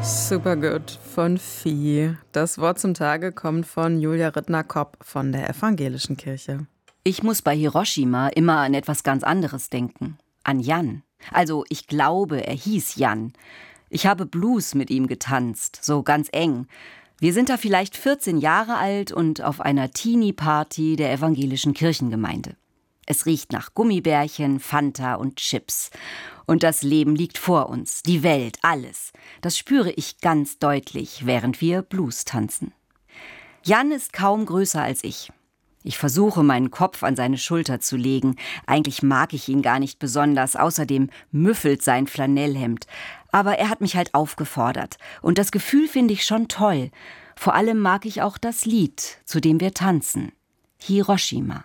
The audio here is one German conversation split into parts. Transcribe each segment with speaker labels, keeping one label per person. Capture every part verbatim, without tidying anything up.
Speaker 1: Super good von Vieh. Das Wort zum Tage kommt von Julia Rittner-Kopp von der Evangelischen Kirche.
Speaker 2: Ich muss bei Hiroshima immer an etwas ganz anderes denken. An Jan. Also ich glaube, er hieß Jan. Ich habe Blues mit ihm getanzt, so ganz eng. Wir sind da vielleicht vierzehn Jahre alt und auf einer Teenie-Party der Evangelischen Kirchengemeinde. Es riecht nach Gummibärchen, Fanta und Chips. Und das Leben liegt vor uns, die Welt, alles. Das spüre ich ganz deutlich, während wir Blues tanzen. Jan ist kaum größer als ich. Ich versuche, meinen Kopf an seine Schulter zu legen. Eigentlich mag ich ihn gar nicht besonders, außerdem müffelt sein Flanellhemd. Aber er hat mich halt aufgefordert. Und das Gefühl finde ich schon toll. Vor allem mag ich auch das Lied, zu dem wir tanzen. Hiroshima.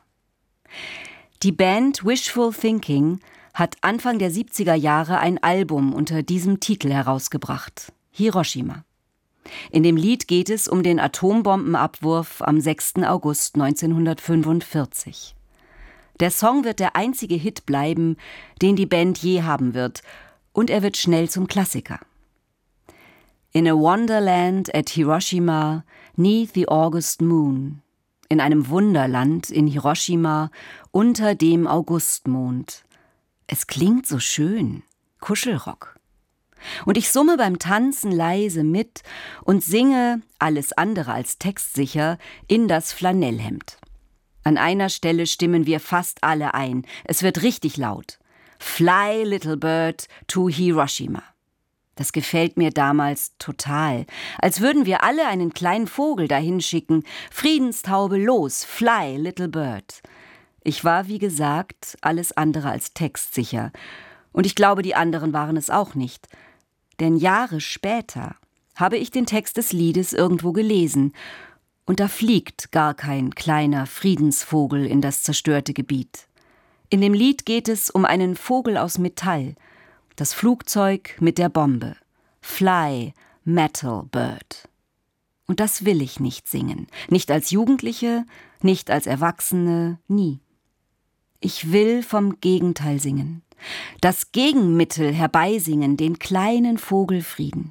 Speaker 2: Die Band Wishful Thinking hat Anfang der siebziger Jahre ein Album unter diesem Titel herausgebracht. Hiroshima. In dem Lied geht es um den Atombombenabwurf am sechsten August neunzehnhundertfünfundvierzig. Der Song wird der einzige Hit bleiben, den die Band je haben wird, und er wird schnell zum Klassiker. In a wonderland at Hiroshima, 'neath the August moon. In einem Wunderland in Hiroshima, unter dem Augustmond. Es klingt so schön, Kuschelrock. Und ich summe beim Tanzen leise mit und singe, alles andere als textsicher, in das Flanellhemd. An einer Stelle stimmen wir fast alle ein. Es wird richtig laut. Fly, little bird, to Hiroshima. Das gefällt mir damals total. Als würden wir alle einen kleinen Vogel dahin schicken. Friedenstaube, los, fly, little bird. Ich war, wie gesagt, alles andere als textsicher. Und ich glaube, die anderen waren es auch nicht. Denn Jahre später habe ich den Text des Liedes irgendwo gelesen. Und da fliegt gar kein kleiner Friedensvogel in das zerstörte Gebiet. In dem Lied geht es um einen Vogel aus Metall. Das Flugzeug mit der Bombe. Fly, Metal Bird. Und das will ich nicht singen. Nicht als Jugendliche, nicht als Erwachsene, nie. Ich will vom Gegenteil singen. Das Gegenmittel herbeisingen, den kleinen Vogelfrieden.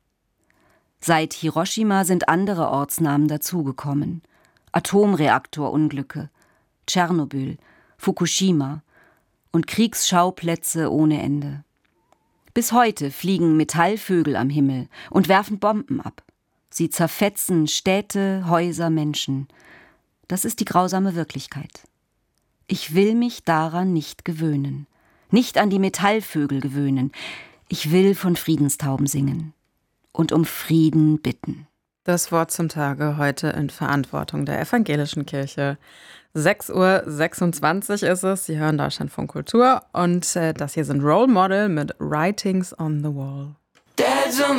Speaker 2: Seit Hiroshima sind andere Ortsnamen dazugekommen. Atomreaktorunglücke, Tschernobyl, Fukushima und Kriegsschauplätze ohne Ende. Bis heute fliegen Metallvögel am Himmel und werfen Bomben ab. Sie zerfetzen Städte, Häuser, Menschen. Das ist die grausame Wirklichkeit. Ich will mich daran nicht gewöhnen. Nicht an die Metallvögel gewöhnen. Ich will von Friedenstauben singen und um Frieden bitten.
Speaker 1: Das Wort zum Tage heute in Verantwortung der Evangelischen Kirche. sechs Uhr sechsundzwanzig ist es. Sie hören Deutschlandfunk Kultur und äh, das hier sind Role Model mit Writings on the Wall.